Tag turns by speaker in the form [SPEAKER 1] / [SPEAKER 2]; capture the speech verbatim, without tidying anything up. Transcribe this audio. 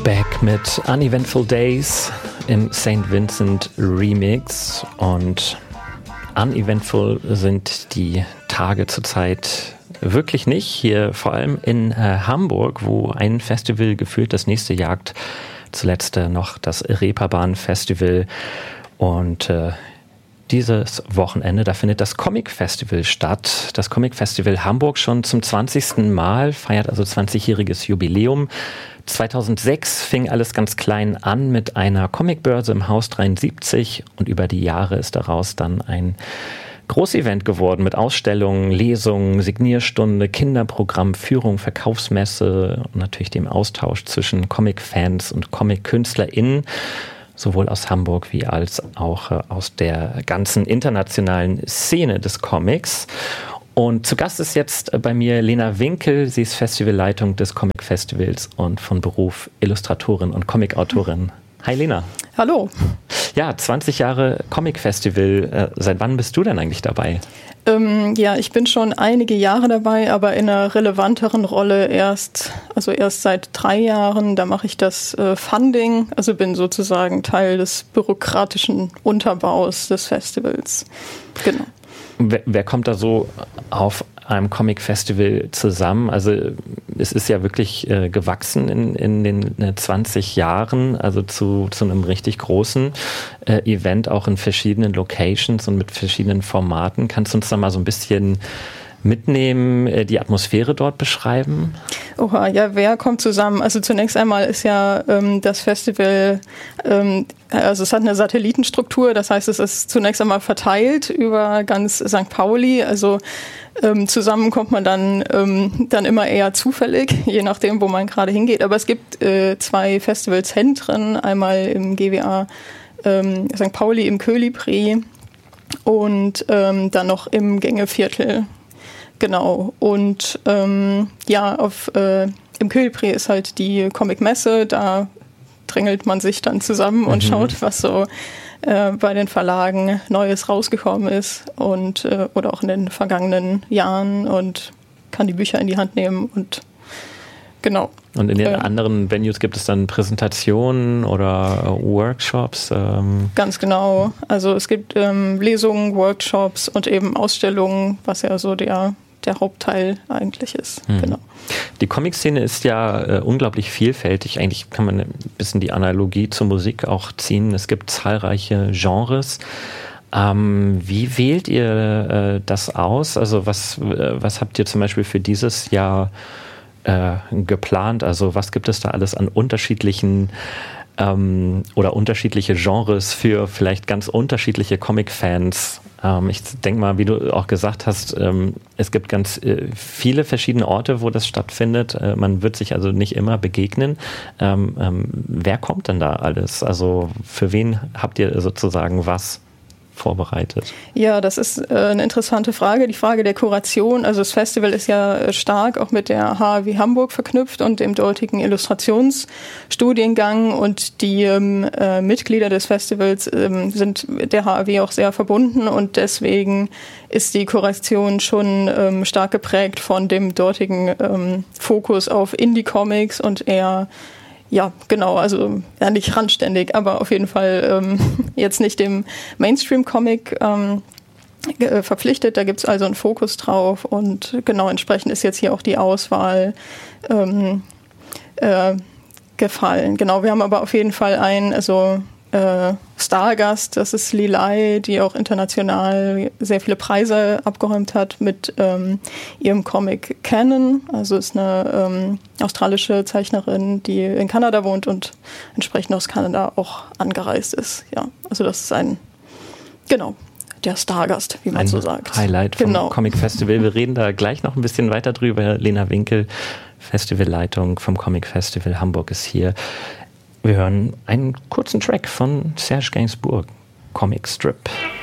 [SPEAKER 1] Back mit Uneventful Days im Saint Vincent Remix. Und uneventful sind die Tage zurzeit wirklich nicht. Hier vor allem in äh, Hamburg, wo ein Festival gefühlt das nächste jagt. Zuletzt äh, noch das Reeperbahn Festival. Und äh, dieses Wochenende, da findet das Comic Festival statt. Das Comic Festival Hamburg schon zum zwanzigsten Mal, feiert also zwanzigjähriges Jubiläum. zweitausendsechs fing alles ganz klein an mit einer Comicbörse im Haus dreiundsiebzig und über die Jahre ist daraus dann ein Großevent geworden mit Ausstellungen, Lesungen, Signierstunde, Kinderprogramm, Führung, Verkaufsmesse und natürlich dem Austausch zwischen Comic-Fans und Comic-KünstlerInnen, sowohl aus Hamburg wie als auch aus der ganzen internationalen Szene des Comics. Und zu Gast ist jetzt bei mir Lena Winkel. Sie ist Festivalleitung des Comic Festivals und von Beruf Illustratorin und Comicautorin. Hi Lena.
[SPEAKER 2] Hallo.
[SPEAKER 1] Ja, zwanzig Jahre Comic Festival. Seit wann bist du denn eigentlich dabei?
[SPEAKER 2] Ähm, ja, ich bin schon einige Jahre dabei, aber in einer relevanteren Rolle erst, also erst seit drei Jahren. Da mache ich das äh, Funding, also bin sozusagen Teil des bürokratischen Unterbaus des Festivals. Genau.
[SPEAKER 1] Wer, wer kommt da so auf einem Comic-Festival zusammen? Also es ist ja wirklich äh, gewachsen in, in den äh, zwanzig Jahren, also zu, zu einem richtig großen äh, Event, auch in verschiedenen Locations und mit verschiedenen Formaten. Kannst du uns da mal so ein bisschen mitnehmen, äh, die Atmosphäre dort beschreiben?
[SPEAKER 2] Oha, ja, wer kommt zusammen? Also zunächst einmal ist ja ähm, das Festival, ähm, also es hat eine Satellitenstruktur, das heißt, es ist zunächst einmal verteilt über ganz Sankt Pauli, also ähm, zusammen kommt man dann, ähm, dann immer eher zufällig, je nachdem, wo man gerade hingeht. Aber es gibt äh, zwei Festivalzentren, einmal im G W A ähm, Sankt Pauli im Kölibree und ähm, dann noch im Gängeviertel. Genau, und ähm, ja, auf, äh, im Kölibree ist halt die Comic-Messe, da drängelt man sich dann zusammen und mhm. schaut, was so äh, bei den Verlagen Neues rausgekommen ist und äh, oder auch in den vergangenen Jahren und kann die Bücher in die Hand nehmen und genau.
[SPEAKER 1] Und in den
[SPEAKER 2] äh,
[SPEAKER 1] anderen Venues gibt es dann Präsentationen oder Workshops? Ähm.
[SPEAKER 2] Ganz genau, also es gibt ähm, Lesungen, Workshops und eben Ausstellungen, was ja so der der Hauptteil eigentlich ist.
[SPEAKER 1] Hm.
[SPEAKER 2] Genau.
[SPEAKER 1] Die Comic-Szene ist ja äh, unglaublich vielfältig. Eigentlich kann man ein bisschen die Analogie zur Musik auch ziehen. Es gibt zahlreiche Genres. Ähm, wie wählt ihr äh, das aus? Also was, äh, was habt ihr zum Beispiel für dieses Jahr äh, geplant? Also was gibt es da alles an unterschiedlichen ähm, oder unterschiedliche Genres für vielleicht ganz unterschiedliche Comic-Fans? Ähm, ich denke mal, wie du auch gesagt hast, ähm, es gibt ganz äh, viele verschiedene Orte, wo das stattfindet. Äh, man wird sich also nicht immer begegnen. Ähm, ähm, wer kommt denn da alles? Also für wen habt ihr sozusagen was vorbereitet?
[SPEAKER 2] Ja, das ist äh, eine interessante Frage, die Frage der Kuration. Also das Festival ist ja äh, stark auch mit der H A W Hamburg verknüpft und dem dortigen Illustrationsstudiengang und die ähm, äh, Mitglieder des Festivals ähm, sind der H A W auch sehr verbunden und deswegen ist die Kuration schon ähm, stark geprägt von dem dortigen ähm, Fokus auf Indie-Comics und eher ja, genau, also ja nicht randständig, aber auf jeden Fall ähm, jetzt nicht dem Mainstream-Comic ähm, ge- verpflichtet. Da gibt es also einen Fokus drauf und genau entsprechend ist jetzt hier auch die Auswahl ähm, äh, gefallen. Genau, wir haben aber auf jeden Fall einen, also äh, Stargast, das ist Lilay, die auch international sehr viele Preise abgeräumt hat mit ähm, ihrem Comic Canon. Also ist eine ähm, australische Zeichnerin, die in Kanada wohnt und entsprechend aus Kanada auch angereist ist. Ja, also das ist ein, genau, der Stargast, wie man ein so sagt.
[SPEAKER 1] Highlight vom
[SPEAKER 2] genau.
[SPEAKER 1] Comic Festival. Wir reden da gleich noch ein bisschen weiter drüber. Lena Winkel, Festivalleitung vom Comic Festival Hamburg, ist hier. Wir hören einen kurzen Track von Serge Gainsbourg, Comic Strip.